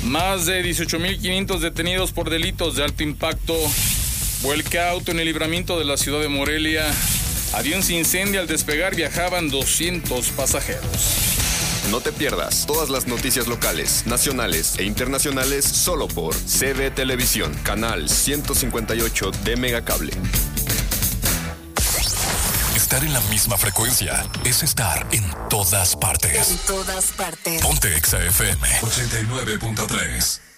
Más de 18,500 detenidos por delitos de alto impacto. Vuelca auto en el libramiento de la ciudad de Morelia. Avión se incendia al despegar, viajaban 200 pasajeros. No te pierdas todas las noticias locales, nacionales e internacionales solo por CB Televisión, canal 158 de Megacable. Estar en la misma frecuencia es estar en todas partes. En todas partes. Ponte Exa FM 89.3.